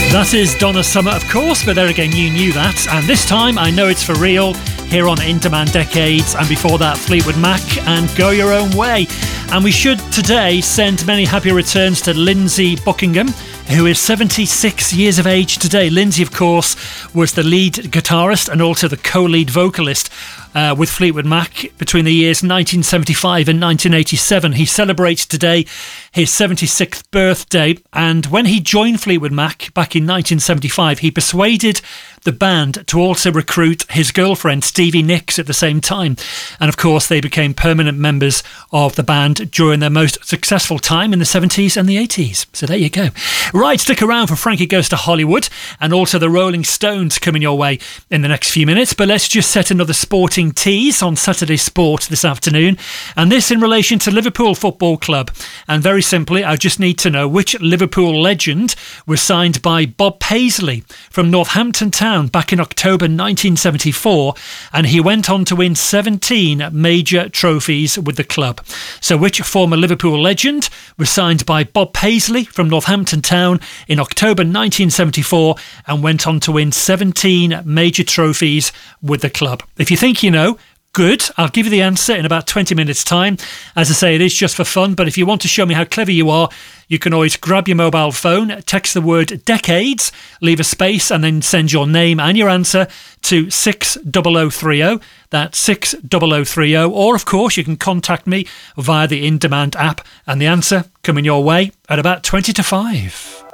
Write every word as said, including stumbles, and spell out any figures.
That is Donna Summer, of course, but there again, you knew that. And this time, I know it's for real, here on In Demand Decades, and before that, Fleetwood Mac and Go Your Own Way. And we should today send many happy returns to Lindsay Buckingham, who is seventy-six years of age today. Lindsay, of course, was the lead guitarist and also the co-lead vocalist uh, with Fleetwood Mac between the years nineteen seventy-five and nineteen eighty-seven. He celebrates today his seventy-sixth birthday, and when he joined Fleetwood Mac back in nineteen seventy-five, he persuaded the band to also recruit his girlfriend Stevie Nicks at the same time. And of course, they became permanent members of the band during their most successful time in the seventies and the eighties. So there you go. Right, stick around for Frankie Goes to Hollywood and also the Rolling Stones coming your way in the next few minutes. But let's just set another sporting tease on Saturday Sport this afternoon. And this in relation to Liverpool Football Club. And very simply, I just need to know which Liverpool legend was signed by Bob Paisley from Northampton Town back in October nineteen seventy-four, and he went on to win seventeen major trophies with the club. So which former Liverpool legend was signed by Bob Paisley from Northampton Town in October nineteen seventy-four and went on to win seventeen major trophies with the club? If you think you know, good. I'll give you the answer in about twenty minutes time. As I say, it is just for fun, but if you want to show me how clever you are, you can always grab your mobile phone, text the word decades, leave a space, and then send your name and your answer to six double oh three oh. That's six double oh three oh. Or, of course, you can contact me via the In Demand app, and the answer coming your way at about twenty to five.